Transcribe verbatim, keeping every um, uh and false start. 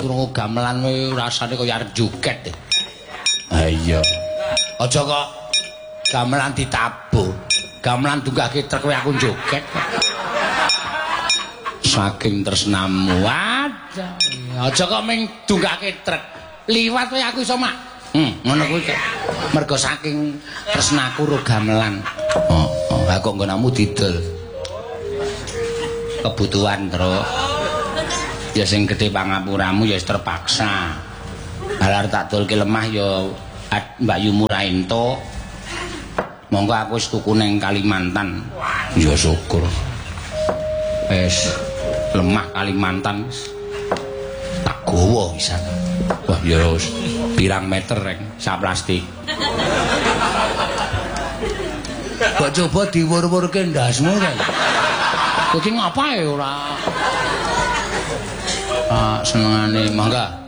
krungu gamelan kowe rasane kaya arep joget. Ha iya. Aja kok gamelan ditabuh. Gamelan dunggahke trek kowe aku joget. Saking tresnamu. Waduh. Aja kok ming dunggahke trek. Liwat kowe aku iso mak. Hmm, ngono kuwi kok. Mergo saking tresnaku karo gamelan. Oh, oh, ha kok nggonamu didol. Kebutuhan terus. Ya sing gedhe pangapuramu ya terpaksa. Halar tak dolke lemah ya Mbak Yumu ra entuk. Monggo aku wis tuku ning Kalimantan. Ya syukur. Wis lemah Kalimantan tak gowo pisan. Wah ya wis pirang meter rek saplastik. Kok coba diwur-wurke ndasmu rek. Kok ki ngapae ora? Ah senengane mangga.